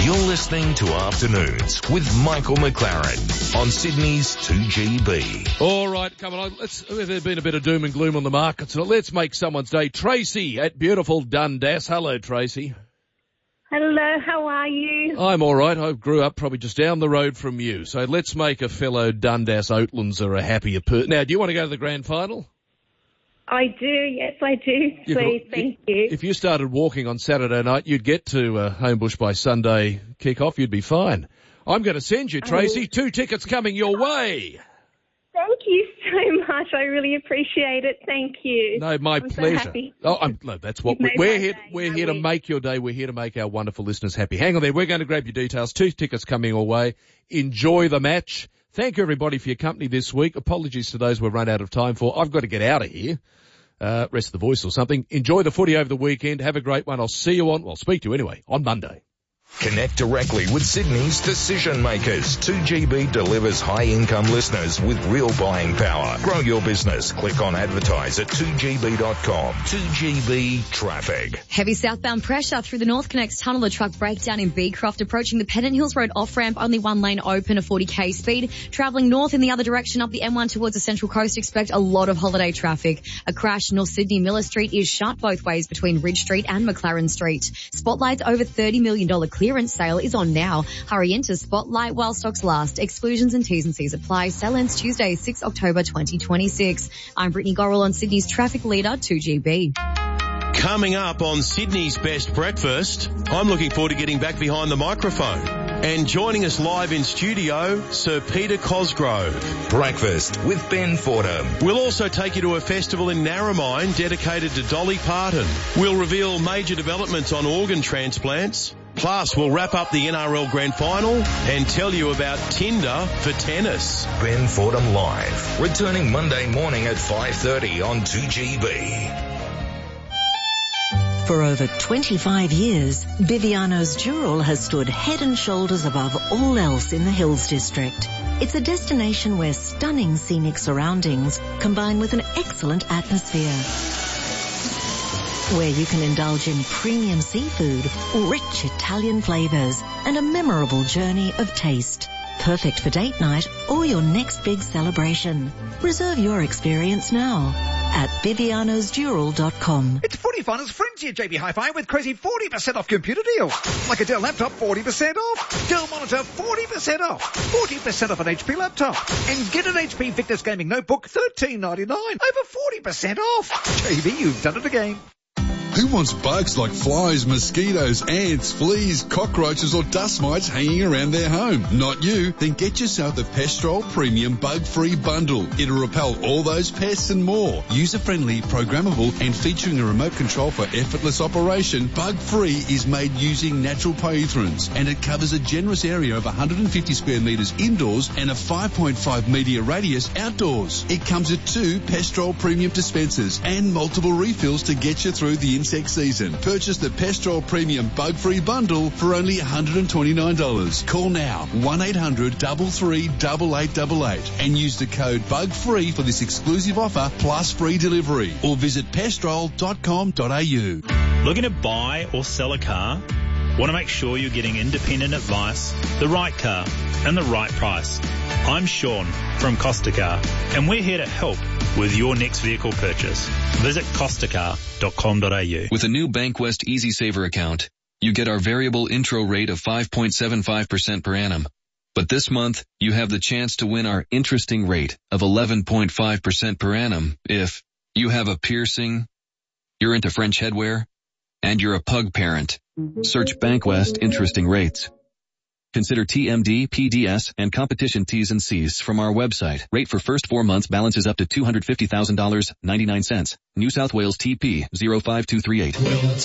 You're listening to Afternoons with Michael McLaren on Sydney's 2GB. All right, come on. There's been a bit of doom and gloom on the market, so let's make someone's day. Tracy at beautiful Dundas. Hello, Tracy. Hello, how are you? I'm all right. I grew up probably just down the road from you, so let's make a fellow Dundas Oatlandser a happier person. Now, do you want to go to the grand final? I do, yes, I do. Please, thank you. If you started walking on Saturday night, you'd get to Homebush by Sunday kick-off. You'd be fine. I'm going to send you, Tracy, 2 tickets coming your way. Thank you so much. I really appreciate it. Thank you. No, my pleasure. So happy. No, that's what we're here. We're here to make your day. We're here to make our wonderful listeners happy. Hang on there. We're going to grab your details. 2 tickets coming your way. Enjoy the match. Thank you, everybody, for your company this week. Apologies to those we've run out of time for. I've got to get out of here. Rest of the voice or something. Enjoy the footy over the weekend. Have a great one. I'll speak to you anyway on Monday. Connect directly with Sydney's decision makers. 2GB delivers high-income listeners with real buying power. Grow your business. Click on advertise at 2gb.com. 2GB Traffic. Heavy southbound pressure through the North Connects Tunnel. A truck breakdown in Beecroft approaching the Pennant Hills Road off-ramp. Only one lane open, a 40k speed. Travelling north in the other direction up the M1 towards the Central Coast. Expect a lot of holiday traffic. A crash North Sydney Miller Street is shut both ways between Ridge Street and McLaren Street. Spotlight's over $30 million clearance sale is on now. Hurry into Spotlight while stocks last. Exclusions and T's and C's apply. Sale ends Tuesday, 6 October 2026. I'm Brittany Gorrell on Sydney's traffic leader, 2GB. Coming up on Sydney's Best Breakfast, I'm looking forward to getting back behind the microphone. And joining us live in studio, Sir Peter Cosgrove. Breakfast with Ben Fordham. We'll also take you to a festival in Narromine dedicated to Dolly Parton. We'll reveal major developments on organ transplants. Plus, we'll wrap up the NRL Grand Final and tell you about Tinder for tennis. Ben Fordham Live, returning Monday morning at 5:30 on 2GB. For over 25 years, Biviano's Dural has stood head and shoulders above all else in the Hills District. It's a destination where stunning scenic surroundings combine with an excellent atmosphere, where you can indulge in premium seafood, rich Italian flavours, and a memorable journey of taste. Perfect for date night or your next big celebration. Reserve your experience now at BivianosDural.com. It's Footy Finals Frenzy at JB Hi-Fi with crazy 40% off computer deals. Like a Dell laptop, 40% off. Dell monitor, 40% off. 40% off an HP laptop. And get an HP Victus Gaming Notebook, $13.99. Over 40% off. JB, you've done it again. Who wants bugs like flies, mosquitoes, ants, fleas, cockroaches or dust mites hanging around their home? Not you. Then get yourself the Pestrol Premium Bug-Free Bundle. It'll repel all those pests and more. User-friendly, programmable and featuring a remote control for effortless operation, Bug-Free is made using natural pyrethrins and it covers a generous area of 150 square metres indoors and a 5.5 metre radius outdoors. It comes with 2 Pestrol Premium dispensers and multiple refills to get you through the insect season. Purchase the Pestrol Premium Bug-Free Bundle for only $129. Call now 1-800-338888 and use the code BUGFREE for this exclusive offer plus free delivery or visit pestrol.com.au. Looking to buy or sell a car? Want to make sure you're getting independent advice, the right car and the right price. I'm Sean from Costa Car and we're here to help with your next vehicle purchase. Visit costacar.com.au. With a new Bankwest Easy Saver account, you get our variable intro rate of 5.75% per annum. But this month, you have the chance to win our interesting rate of 11.5% per annum if you have a piercing, you're into French headwear, and you're a pug parent. Search Bankwest Interesting Rates. Consider TMD, PDS, and competition T's and C's from our website. Rate for first 4 months balances up to $250,000, 99 cents. New South Wales TP 05238.